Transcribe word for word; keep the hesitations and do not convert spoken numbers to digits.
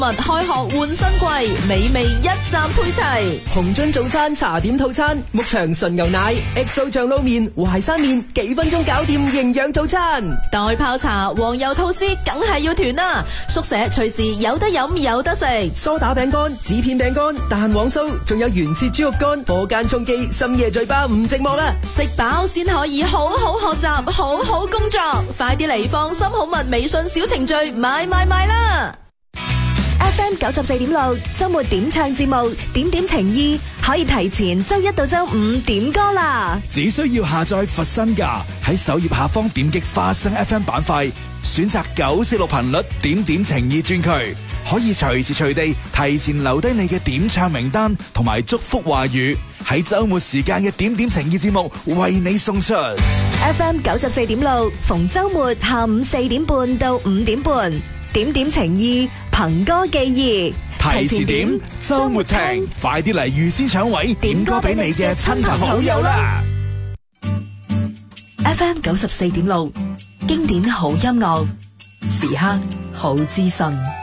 物開學換新季，美味一站配齊。 紅樽早餐茶點套餐，牧場純牛奶 X O 醬撈麵、淮山麵，幾分鐘搞掂營養早餐。 袋泡茶、黃油吐司，梗係要團啦！宿舍隨時有得飲有得食。 梳打餅乾、紙片餅乾、蛋黃酥，仲有原切豬肉乾、火間充飢，深夜聚吧唔寂寞啦！ 食飽先可以好好學習，好好工作。快啲嚟放心好物微信小程序買買買啦！ F M 九十四點六周末點唱節目，點點情意可以提前周一到周五點歌啦！ 只需要下載佛身價，喺首頁下方點擊花生 F M 板塊，選擇九四六頻率點點情意專區，可以隨時隨地提前留低你嘅點唱名單同埋祝福話語，喺周末時間嘅點點情意節目為你送出。 F M 九十四點六逢周末下午四點半到五點半，點點情意，憑歌寄意， 提前點，周末聽，快啲嚟預先搶位，點歌俾你嘅親朋好友啦 ！F M 九十四點六經典好音樂，時刻好資訊。